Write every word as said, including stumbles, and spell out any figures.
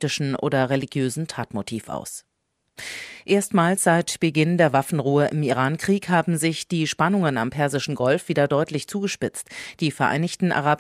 politischen oder religiösen Tatmotiv aus. Erstmals seit Beginn der Waffenruhe im Irankrieg haben sich die Spannungen am Persischen Golf wieder deutlich zugespitzt. Die Vereinigten Arabischen